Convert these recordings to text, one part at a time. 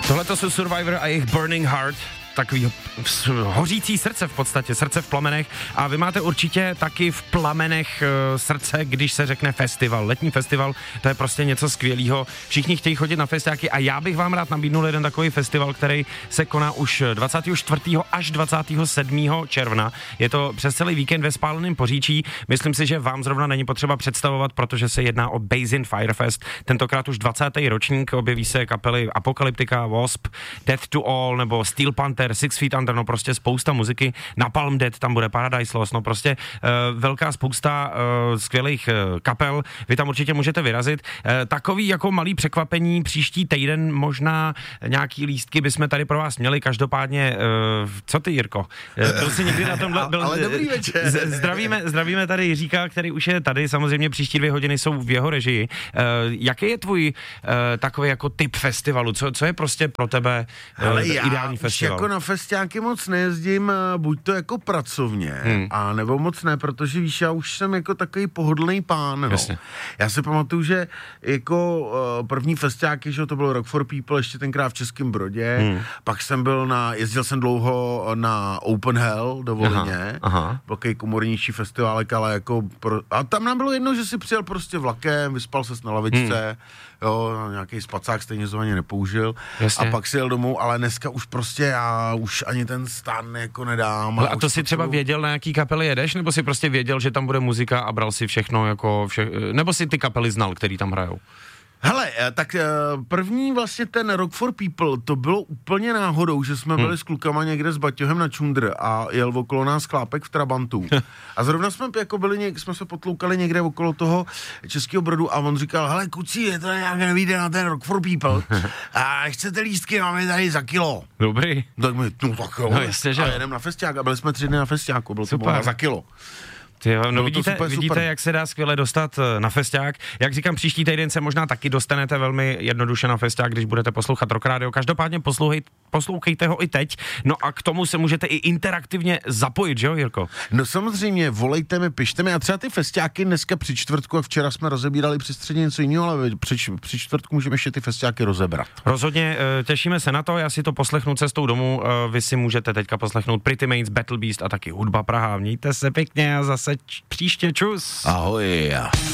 Tohleto jsou Survivor a jejich Burning Heart, takový hořící srdce v podstatě, srdce v plamenech, a vy máte určitě taky v plamenech srdce, když se řekne festival, letní festival, to je prostě něco skvělého. Všichni chtějí chodit na festiáky a já bych vám rád nabídnul jeden takový festival, který se koná už 24. až 27. června. Je to přes celý víkend ve Spáleném Poříčí. Myslím si, že vám zrovna není potřeba představovat, protože se jedná o Basin Firefest. Tentokrát už 20. ročník, objeví se kapely Apokalyptika, Wasp, Death to All nebo Steel Panther, Six Feet Under, no prostě spousta muziky, Napalm Death, tam bude Paradise Lost, no prostě velká spousta skvělých kapel, vy tam určitě můžete vyrazit. Takový jako malý překvapení, příští týden možná nějaký lístky bychom tady pro vás měli, každopádně, co ty, Jirko? Byl jsi někdy na tomhle? Ale dobrý večer. Zdravíme tady Jiříka, který už je tady, samozřejmě příští 2 hodiny jsou v jeho režii. Jaký je tvůj takový jako typ festivalu? Co je prostě pro tebe ideální festival? Jako na festiáky moc nejezdím, buď to jako pracovně, a nebo moc ne, protože víš, já už jsem jako takový pohodlný pán, no. Jasně. Já si pamatuju, že jako první festiáky, že to bylo Rock for People, ještě tenkrát v Českém Brodě, pak jsem byl jezdil jsem dlouho na Open Hell do Volyně, velký komornější festiválek, ale jako, a tam nám bylo jedno, že si přijel prostě vlakem, vyspal ses na lavičce, jo, nějaký spacák stejně to ani nepoužil. Jasně. A pak si jel domů, ale dneska už prostě já už ani ten stan jako nedám. A to si třeba věděl, na jaký kapely jedeš, nebo si prostě věděl, že tam bude muzika a bral si všechno jako nebo si ty kapely znal, který tam hrajou? Hele, tak první vlastně ten Rock for People, to bylo úplně náhodou, že jsme byli s klukama někde s baťohem na čundr a jel okolo nás chlápek v trabantu. A zrovna jsme jako jsme se potloukali někde okolo toho Českého Brodu a on říkal, hele kuci, je to nějak nevíde na ten Rock for People a chcete lístky, máme tady za kilo. Dobrý. Tak my, no tak jo, jasně, že? A jedem na festiák a byli jsme 3 dny na festiáku, byl super. To za kilo. Tyjo, no super. vidíte, jak se dá skvěle dostat na festiák. Jak říkám, příští týden se možná taky dostanete velmi jednoduše na festiák, když budete poslouchat Rock Radio. Každopádně poslouchejte ho i teď. No a k tomu se můžete i interaktivně zapojit, že jo, Jirko? No samozřejmě, volejte mi, pište mi. A třeba ty festiáky dneska při čtvrtku, a včera jsme rozebírali při středě něco jiného, ale při čtvrtku můžeme ještě ty festiáky rozebrat. Rozhodně, těšíme se na to, já si to poslechnu cestou domů. Vy si můžete teďka poslechnout Pretty Mates, Battle Beast a taky Hudba Praha. Mějte se pěkně a zase příště, čus. Ahoj.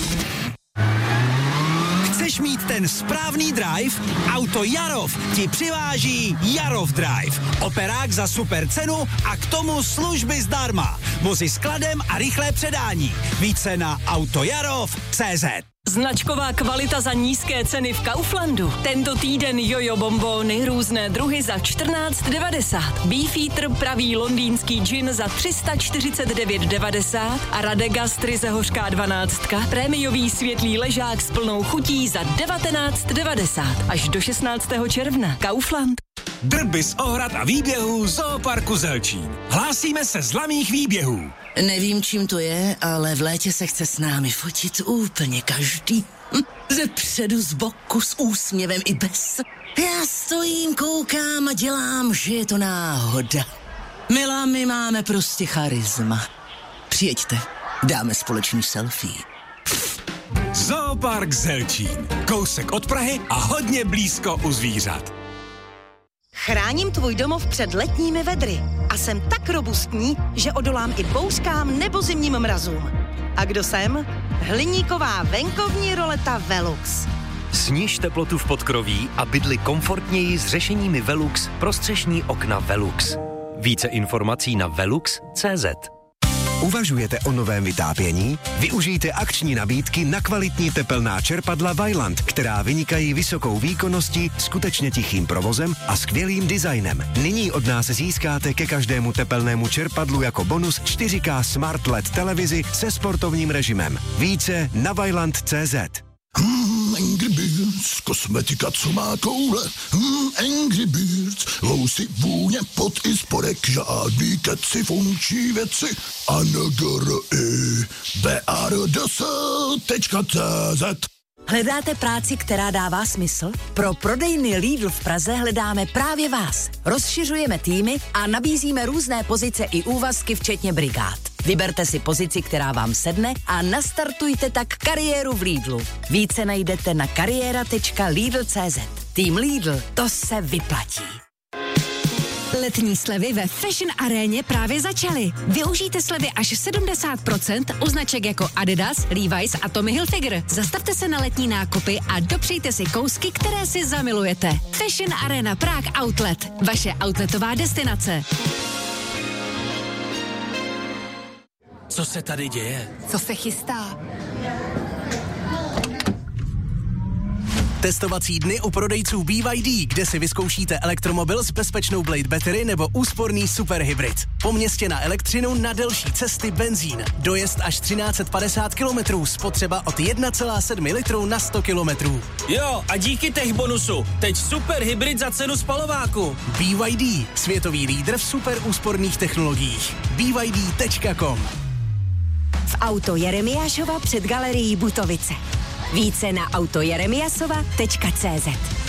Chceš mít ten správný drive? Auto Jarov ti přiváží Jarov Drive. Operák za super cenu a k tomu služby zdarma. Vozy s kladem a rychlé předání. Více na autojarov.cz. Značková kvalita za nízké ceny v Kauflandu. Tento týden jojo bombóny, různé druhy za 14,90. Beefeater pravý londýnský gin za 349,90 a Radegast ryze hořká 12. Prémiový světlý ležák s plnou chutí za 19,90. Až do 16. června. Kaufland. Drby z ohrad a výběhů Zooparku Zelčín. Hlásíme se z laných výběhů. Nevím, čím to je, ale v létě se chce s námi fotit úplně každý. Ze předu, z boku, s úsměvem i bez. Já stojím, koukám a dělám, že je to náhoda. Milá, my máme prostě charisma. Přijeďte, dáme společný selfie. Zoopark Zelčín. Kousek od Prahy a hodně blízko u zvířat. Chráním tvůj domov před letními vedry a jsem tak robustní, že odolám i bouřkám nebo zimním mrazům. A kdo jsem? Hliníková venkovní roleta Velux. Sniž teplotu v podkroví a bydli komfortněji s řešeními Velux pro střešní okna Velux. Více informací na velux.cz. Uvažujete o novém vytápění? Využijte akční nabídky na kvalitní tepelná čerpadla Vaillant, která vynikají vysokou výkonností, skutečně tichým provozem a skvělým designem. Nyní od nás získáte ke každému tepelnému čerpadlu jako bonus 4K Smart LED televizi se sportovním režimem. Více na vaillant.cz. Angry Birds, kosmetika, co má koule. Angry Birds, lousy, vůně, pot i spodek, žádný keci, funkční věci. BARDS.cz. Hledáte práci, která dává smysl? Pro prodejny Lidl v Praze hledáme právě vás. Rozšiřujeme týmy a nabízíme různé pozice i úvazky, včetně brigád. Vyberte si pozici, která vám sedne a nastartujte tak kariéru v Lidlu. Více najdete na kariéra.lidl.cz. Tým Lidl, to se vyplatí. Letní slevy ve Fashion Aréně právě začaly. Využijte slevy až 70% u značek jako Adidas, Levi's a Tommy Hilfiger. Zastavte se na letní nákupy a dopřejte si kousky, které si zamilujete. Fashion Arena Prague Outlet. Vaše outletová destinace. Co se tady děje? Co se chystá? Testovací dny u prodejců BYD, kde si vyzkoušíte elektromobil s bezpečnou Blade Battery nebo úsporný superhybrid. Po městě na elektřinu, na delší cesty benzín. Dojezd až 1350 km, spotřeba od 1,7 litru na 100 km. Jo, a díky tech bonusu, teď superhybrid za cenu spalováku. BYD, světový lídr v super úsporných technologiích. BYD.com. V Auto Jeremiášova před galerií Butovice. Více na autojeremiasova.cz.